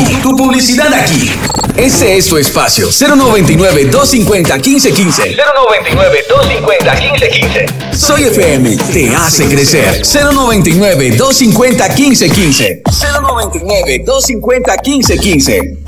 tu publicidad aquí. Ese es tu espacio. 099-250-1515. 099-250-1515. Soy FM te hace crecer. 099-250-1515. 099-250-1515.